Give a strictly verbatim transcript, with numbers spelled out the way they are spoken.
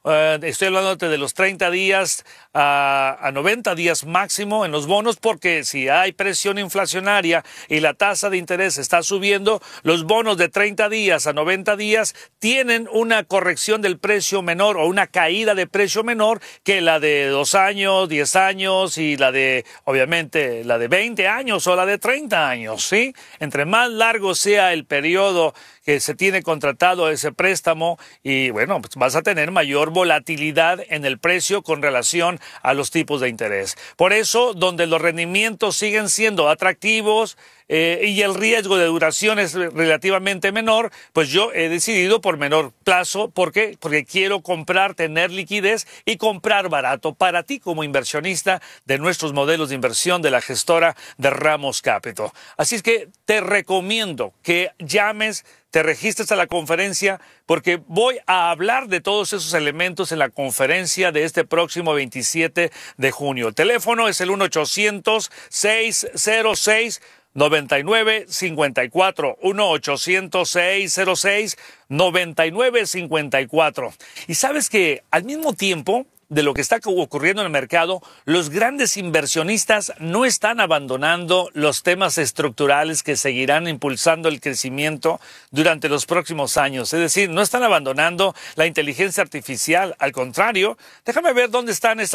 Uh, estoy hablándote de los treinta días a, a noventa días máximo en los bonos, porque si hay presión inflacionaria y la tasa de interés está subiendo, los bonos de treinta días a noventa días tienen una corrección del precio menor o una caída de precio menor que la de dos años, diez años y la de, obviamente, la de veinte años o la de treinta años, ¿sí? Entre más largo sea el periodo que se tiene contratado ese préstamo, y bueno, pues vas a tener mayor volatilidad en el precio con relación a los tipos de interés. Por eso, donde los rendimientos siguen siendo atractivos eh, y el riesgo de duración es relativamente menor, pues yo he decidido por menor plazo. ¿Por qué? Porque quiero comprar, tener liquidez y comprar barato para ti como inversionista de nuestros modelos de inversión de la gestora de Ramos Capital. Así es que te recomiendo que llames, te registres a la conferencia, porque voy a hablar de todos esos elementos en la conferencia de este próximo veintisiete de junio. El teléfono es el uno ochocientos, seis cero seis, nueve nueve cinco cuatro, uno ochocientos, seis cero seis, nueve nueve cinco cuatro. Y sabes que al mismo tiempo de lo que está ocurriendo en el mercado, los grandes inversionistas no están abandonando los temas estructurales que seguirán impulsando el crecimiento durante los próximos años. Es decir, no están abandonando la inteligencia artificial. Al contrario, déjame ver dónde están estas